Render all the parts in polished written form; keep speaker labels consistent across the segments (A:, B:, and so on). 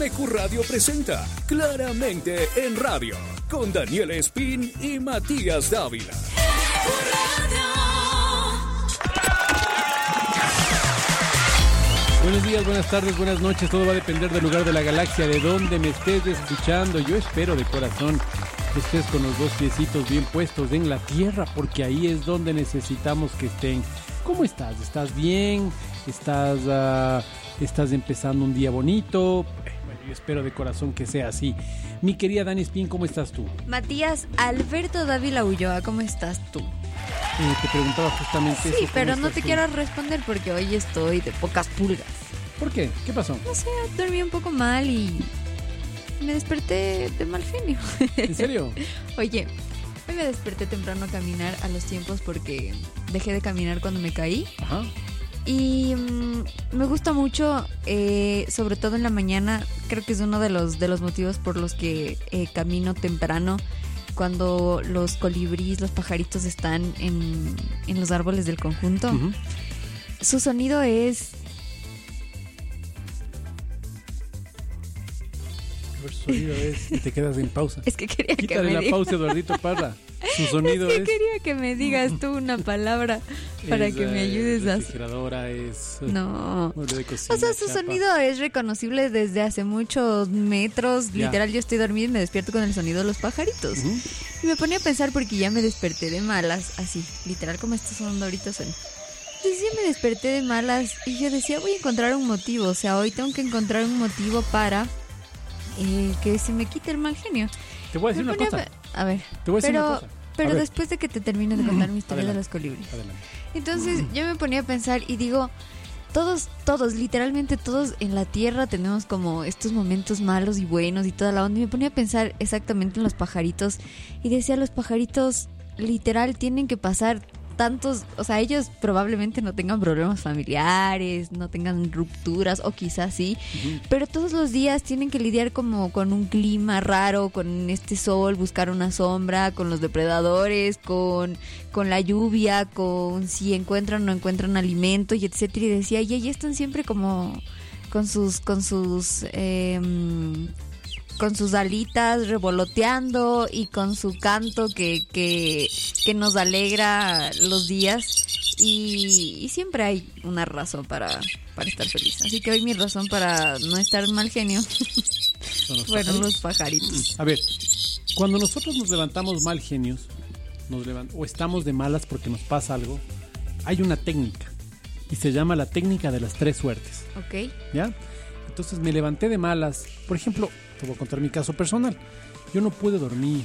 A: LQ Radio presenta Claramente en Radio con Daniel Espín y Matías Dávila.
B: Buenos días, buenas tardes, buenas noches. Todo va a depender del lugar de la galaxia, de donde me estés escuchando. Yo espero de corazón que estés con los dos piecitos bien puestos en la tierra, porque ahí es donde necesitamos que estén. ¿Cómo estás? ¿Estás bien? ¿Estás empezando un día bonito? Bueno, yo espero de corazón que sea así. Mi querida Dani Espín, ¿cómo estás tú?
C: Matías Alberto Dávila Ulloa, ¿cómo estás tú?
B: Te preguntaba justamente
C: sí,
B: eso.
C: Sí, pero no te quiero responder porque hoy estoy de pocas pulgas.
B: ¿Por qué? ¿Qué pasó?
C: No sé, dormí un poco mal y me desperté de mal genio.
B: ¿En serio?
C: Oye, hoy me desperté temprano a caminar a los tiempos porque dejé de caminar cuando me caí.
B: Ajá.
C: Y me gusta mucho, sobre todo en la mañana. Creo que es uno de los motivos por los que camino temprano, cuando los colibríes, los pajaritos están en los árboles del conjunto.
B: Uh-huh.
C: Su sonido es...
B: Su sonido es... Y te quedas en pausa.
C: Es que quería
B: Quítale
C: que me
B: la
C: digas.
B: pausa, Eduardito Parra. Su sonido es...
C: Quería que me digas tú una palabra para que me ayudes a...
B: Refrigeradora es...
C: No.
B: Mueble de cocina,
C: O sea, su
B: chapa.
C: sonido es reconocible desde hace muchos metros.
B: Ya.
C: Literal, yo estoy dormida y me despierto con el sonido de los pajaritos.
B: Uh-huh.
C: Y me ponía a pensar porque ya me desperté de malas, así, literal como está sonando ahorita suena. Entonces ya me desperté de malas y yo decía, voy a encontrar un motivo. O sea, hoy tengo que encontrar un motivo para que se me quite el mal genio.
B: Te voy a decir
C: Me
B: una
C: ponía
B: cosa.
C: a ver,
B: Te voy a decir una cosa.
C: pero
B: A ver.
C: después de que te termine de contar mi historia de
B: Adelante.
C: los colibríes.
B: Adelante.
C: Entonces yo me ponía a pensar y digo, todos, literalmente todos en la tierra tenemos como estos momentos malos y buenos y toda la onda. Y me ponía a pensar exactamente en los pajaritos y decía, los pajaritos literal tienen que pasar tantos, o sea, ellos probablemente no tengan problemas familiares, no tengan rupturas o quizás sí,
B: Uh-huh.
C: pero todos los días tienen que lidiar como con un clima raro, con este sol, buscar una sombra, con los depredadores, con la lluvia, con si encuentran o no encuentran alimento y etcétera. Y decía, y ahí están siempre como con sus alitas revoloteando y con su canto que nos alegra los días y siempre hay una razón para estar feliz. Así que hoy mi razón para no estar en mal genio fueron los pajaritos.
B: A ver, cuando nosotros nos levantamos mal genios, o estamos de malas porque nos pasa algo, hay una técnica y se llama la técnica de las 3 suertes.
C: ¿Ok?
B: ¿Ya? Entonces me levanté de malas. Por ejemplo, te voy a contar mi caso personal. Yo no pude dormir.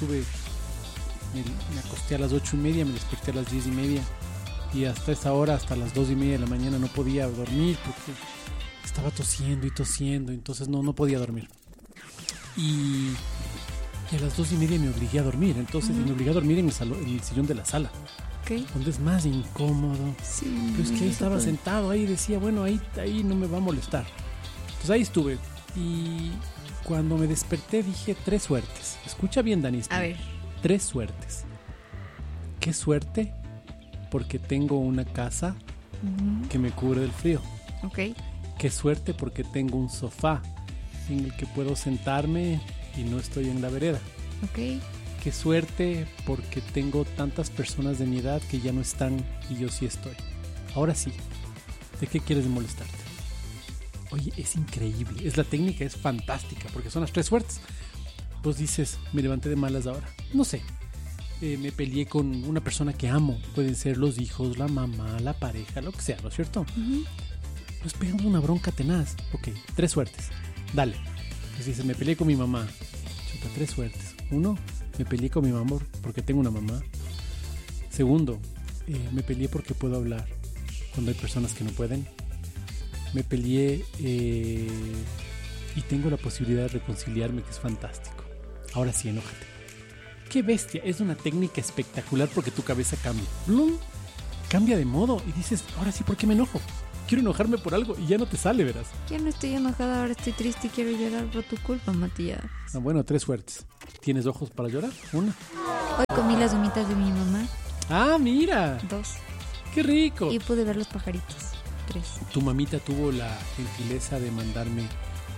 B: Me acosté a las 8:30, me desperté a las 10:30 y hasta esa hora, hasta las 2:30 de la mañana no podía dormir porque estaba tosiendo, entonces no podía dormir. Y a las 2:30 me obligué a dormir. Entonces me obligué a dormir en el sillón de la sala,
C: ¿Ok?
B: donde es más incómodo.
C: Sí.
B: Pero es que estaba sentado ahí y decía, bueno, ahí no me va a molestar. Entonces ahí estuve. Y cuando me desperté dije 3 suertes. Escucha bien, Dani.
C: A ver.
B: 3 suertes. ¿Qué suerte? Porque tengo una casa que me cubre del frío.
C: ¿Ok?
B: Qué suerte porque tengo un sofá en el que puedo sentarme y no estoy en la vereda.
C: ¿Ok?
B: Qué suerte porque tengo tantas personas de mi edad que ya no están y yo sí estoy. Ahora sí, ¿de qué quieres molestarte? Oye, es increíble, la técnica es fantástica porque son las 3 suertes. Vos dices, me levanté de malas ahora, no sé, me peleé con una persona que amo, pueden ser los hijos, la mamá, la pareja, lo que sea, ¿no es cierto?
C: Uh-huh.
B: Nos pegamos una bronca tenaz. Ok, 3 suertes, dale. Entonces dices, me peleé con mi mamá. Chuta, 3 suertes. 1, me peleé con mi mamá porque tengo una mamá. 2, me peleé porque puedo hablar cuando hay personas que no pueden. Me peleé y tengo la posibilidad de reconciliarme, que es fantástico. Ahora sí, enójate. ¡Qué bestia! Es una técnica espectacular porque tu cabeza cambia. ¡Blum! Cambia de modo y dices, ahora sí, ¿por qué me enojo? Quiero enojarme por algo y ya no te sale, verás.
C: Ya no estoy enojada, ahora estoy triste y quiero llorar por tu culpa, Matías.
B: Ah, bueno, 3 suertes. ¿Tienes ojos para llorar? 1.
C: Hoy comí las gomitas de mi mamá.
B: ¡Ah, mira!
C: 2.
B: ¡Qué rico!
C: Y pude ver los pajaritos. 3.
B: Tu mamita tuvo la gentileza de mandarme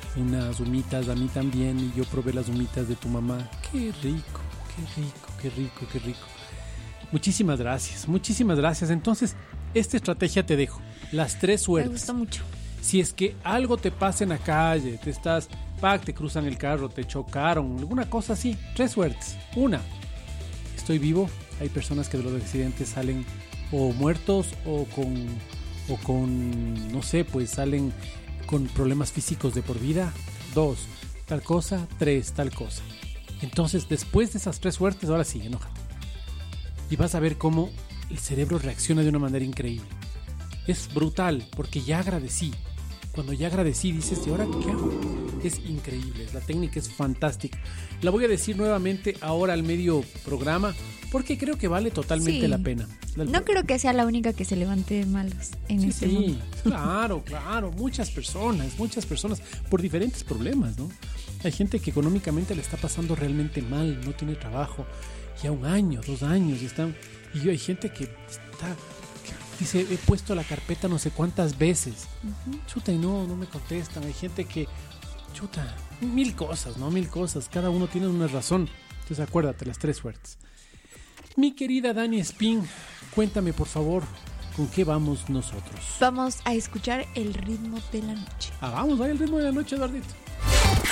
B: unas humitas a mí también y yo probé las humitas de tu mamá. Qué rico, qué rico, qué rico, qué rico. Muchísimas gracias, muchísimas gracias. Entonces, esta estrategia te dejo. Las 3 suertes.
C: Me gustó mucho.
B: Si es que algo te pasa en la calle, te cruzan el carro, te chocaron, alguna cosa así, 3 suertes. 1, estoy vivo. Hay personas que de los accidentes salen o muertos o con no sé, pues salen con problemas físicos de por vida. 2, tal cosa. 3, tal cosa. Entonces, después de esas 3 suertes, ahora sí, enójate. Y vas a ver cómo el cerebro reacciona de una manera increíble. Es brutal, porque ya agradecí. Cuando ya agradecí, dices, ¿y ahora qué hago? Es increíble, la técnica es fantástica. La voy a decir nuevamente ahora al medio programa, porque creo que vale totalmente la pena.
C: No creo que sea la única que se levante de malos en este mundo.
B: Claro, muchas personas, por diferentes problemas, ¿no? Hay gente que económicamente le está pasando realmente mal, no tiene trabajo, ya 1 año, 2 años, y hay gente que dice, he puesto la carpeta no sé cuántas veces. Chuta, y no me contestan. Hay gente que, mil cosas, cada uno tiene una razón. Entonces acuérdate, las 3 suertes. Mi querida Dani Espín, cuéntame por favor, ¿con qué vamos nosotros?
C: Vamos a escuchar el ritmo de la noche.
B: Vamos, vaya el ritmo de la noche, Eduardito.